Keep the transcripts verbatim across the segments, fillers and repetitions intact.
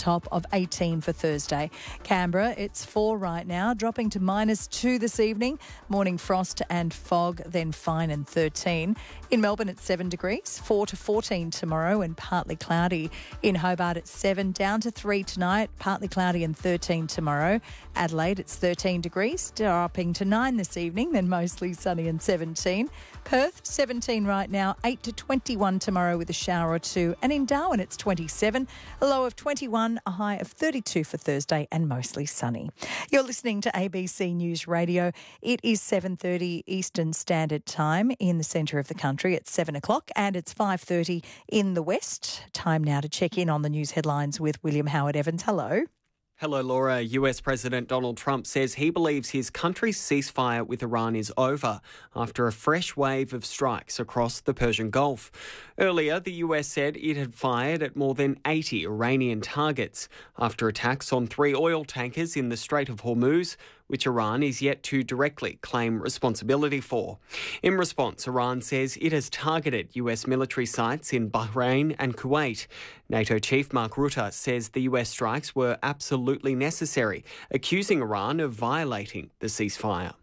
top of eighteen for Thursday. Canberra, it's four right now, dropping to minus two this evening. Morning frost and fog, then fine and thirteen. In Melbourne, it's seven degrees, four to fourteen tomorrow and partly cloudy. In Hobart, it's seven, down to three tonight, partly cloudy and thirteen tomorrow. Adelaide, it's thirteen degrees, dropping to nine this evening, then mostly sunny and seventeen. Perth, seventeen right now, eight to twenty-one tomorrow with a shower or two. And in Darwin, it's twenty-seven, a low of twenty-one, a high of thirty-two for Thursday and mostly sunny. You're listening to A B C News Radio. It is seven thirty Eastern Standard Time in the centre of the country. It's seven o'clock and it's five thirty in the west. Time now to check in on the news headlines with William Howard Evans. Hello. Hello, Laura. U S President Donald Trump says he believes his country's ceasefire with Iran is over after a fresh wave of strikes across the Persian Gulf. Earlier, the U S said it had fired at more than eighty Iranian targets after attacks on three oil tankers in the Strait of Hormuz, which Iran is yet to directly claim responsibility for. In response, Iran says it has targeted U S military sites in Bahrain and Kuwait. NATO chief Mark Rutte says the U S strikes were absolutely necessary, accusing Iran of violating the ceasefire.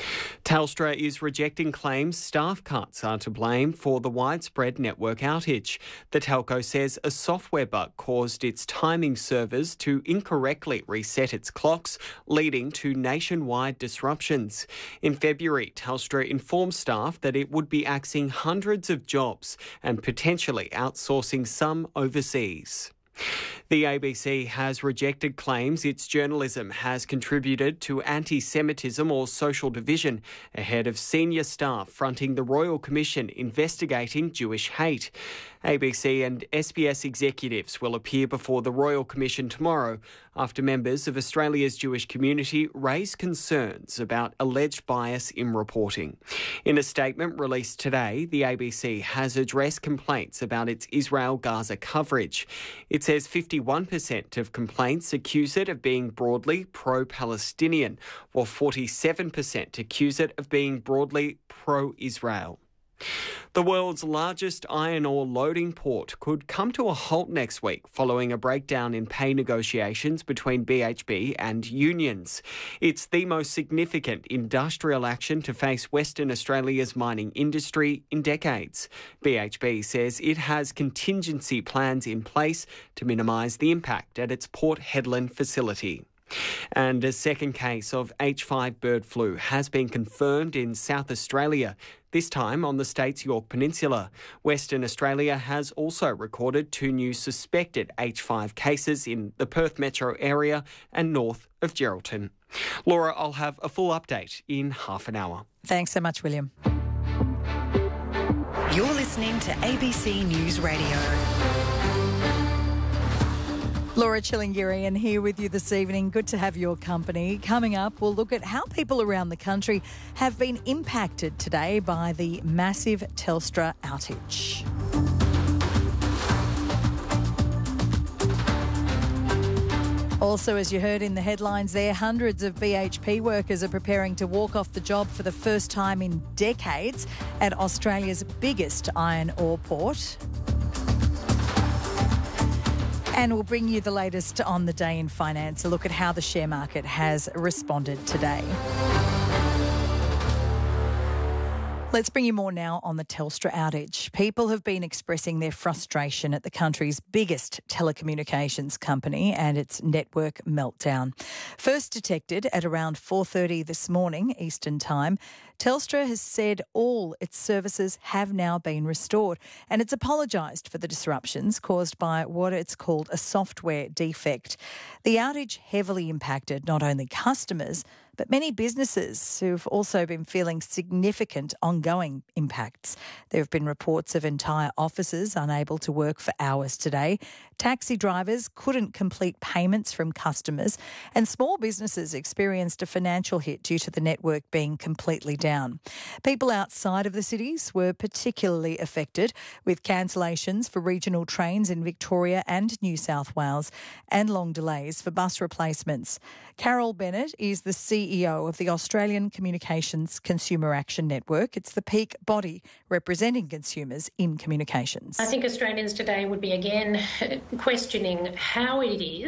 Telstra is rejecting claims staff cuts are to blame for the widespread network outage. The telco says a software bug caused its timing servers to incorrectly reset its clocks, leading to nationwide disruptions. In February, Telstra informed staff that it would be axing hundreds of jobs and potentially outsourcing some overseas. The A B C has rejected claims its journalism has contributed to anti-Semitism or social division ahead of senior staff fronting the Royal Commission investigating Jewish hate. A B C and S B S executives will appear before the Royal Commission tomorrow after members of Australia's Jewish community raised concerns about alleged bias in reporting. In a statement released today, the A B C has addressed complaints about its Israel-Gaza coverage. It says fifty-one percent of complaints accuse it of being broadly pro-Palestinian, while forty-seven percent accuse it of being broadly pro-Israel. The world's largest iron ore loading port could come to a halt next week following a breakdown in pay negotiations between B H P and unions. It's the most significant industrial action to face Western Australia's mining industry in decades. B H P says it has contingency plans in place to minimise the impact at its Port Hedland facility. And a second case of H five bird flu has been confirmed in South Australia, this time on the state's Yorke Peninsula. Western Australia has also recorded two new suspected H five cases in the Perth metro area and north of Geraldton. Laura, I'll have a full update in half an hour. Thanks so much, William. You're listening to A B C News Radio. Laura Chilingirian here with you this evening. Good to have your company. Coming up, we'll look at how people around the country have been impacted today by the massive Telstra outage. Also, as you heard in the headlines there, hundreds of B H P workers are preparing to walk off the job for the first time in decades at Australia's biggest iron ore port. And we'll bring you the latest on the day in finance, a look at how the share market has responded today. Let's bring you more now on the Telstra outage. People have been expressing their frustration at the country's biggest telecommunications company and its network meltdown. First detected at around four thirty this morning, Eastern Time, Telstra has said all its services have now been restored, and it's apologised for the disruptions caused by what it's called a software defect. The outage heavily impacted not only customers, but many businesses who've also been feeling significant ongoing impacts. There have been reports of entire offices unable to work for hours today. Taxi drivers couldn't complete payments from customers, and small businesses experienced a financial hit due to the network being completely down. People outside of the cities were particularly affected, with cancellations for regional trains in Victoria and New South Wales and long delays for bus replacements. Carol Bennett is the C E O of the Australian Communications Consumer Action Network. It's the peak body representing consumers in communications. I think Australians today would be again questioning how it is